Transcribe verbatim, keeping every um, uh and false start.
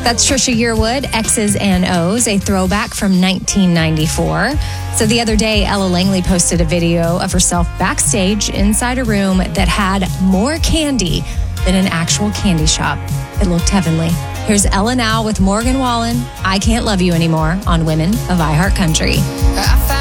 That's Trisha Yearwood, X's and O's, a throwback from nineteen ninety-four. So the other day, Ella Langley posted a video of herself backstage inside a room that had more candy than an actual candy shop. It looked heavenly. Here's Ella now with Morgan Wallen. I Can't Love You Anymore on Women of iHeartCountry.